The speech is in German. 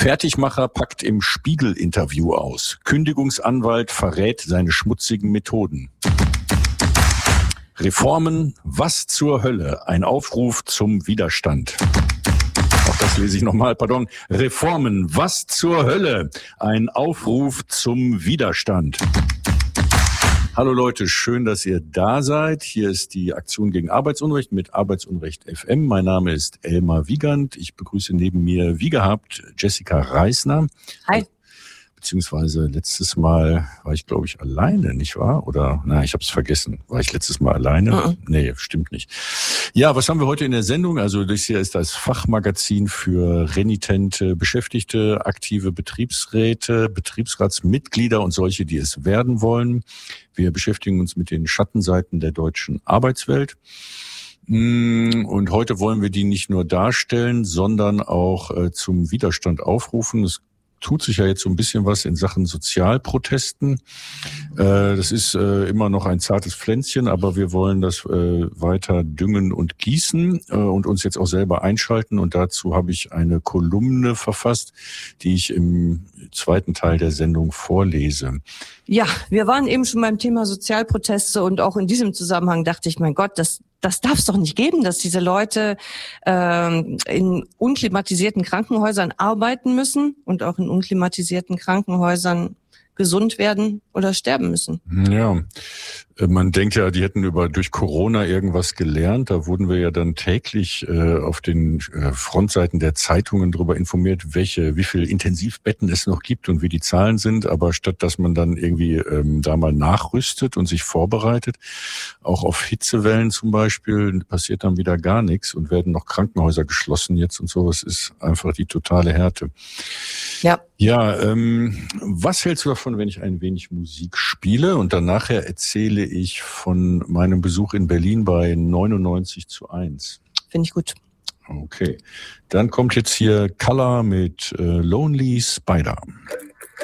Fertigmacher packt im Spiegel-Interview aus. Kündigungsanwalt verrät seine schmutzigen Methoden. Reformen, was zur Hölle? Ein Aufruf zum Widerstand. Auch das lese ich nochmal, pardon. Reformen, was zur Hölle? Ein Aufruf zum Widerstand. Hallo Leute, schön, dass ihr da seid. Hier ist die Aktion gegen Arbeitsunrecht mit Arbeitsunrecht FM. Mein Name ist Elmar Wiegand. Ich begrüße neben mir, wie gehabt, Jessica Reisner. Hi. Beziehungsweise letztes Mal war ich, glaube ich, alleine, nicht wahr? Oder, ich habe es vergessen. War ich letztes Mal alleine? Nee, stimmt nicht. Ja, was haben wir heute in der Sendung? Also das hier ist das Fachmagazin für renitente Beschäftigte, aktive Betriebsräte, Betriebsratsmitglieder und solche, die es werden wollen. Wir beschäftigen uns mit den Schattenseiten der deutschen Arbeitswelt. Und heute wollen wir die nicht nur darstellen, sondern auch zum Widerstand aufrufen. Es tut sich ja jetzt so ein bisschen was in Sachen Sozialprotesten. Das ist immer noch ein zartes Pflänzchen, aber wir wollen das weiter düngen und gießen und uns jetzt auch selber einschalten. Und dazu habe ich eine Kolumne verfasst, die ich im zweiten Teil der Sendung vorlese. Ja, wir waren eben schon beim Thema Sozialproteste und auch in diesem Zusammenhang dachte ich, mein Gott, das darf es doch nicht geben, dass diese Leute in unklimatisierten Krankenhäusern arbeiten müssen und auch in unklimatisierten Krankenhäusern gesund werden oder sterben müssen. Ja, man denkt ja, die hätten durch Corona irgendwas gelernt. Da wurden wir ja dann täglich auf den Frontseiten der Zeitungen darüber informiert, wie viel Intensivbetten es noch gibt und wie die Zahlen sind. Aber statt dass man dann irgendwie da mal nachrüstet und sich vorbereitet, auch auf Hitzewellen zum Beispiel, passiert dann wieder gar nichts und werden noch Krankenhäuser geschlossen jetzt und so. Das ist einfach die totale Härte. Ja. Ja, was hältst du davon, wenn ich ein wenig Musik spiele und dann nachher erzähle ich von meinem Besuch in Berlin bei 99:1? Finde ich gut. Okay, dann kommt jetzt hier Color mit Lonely Spider.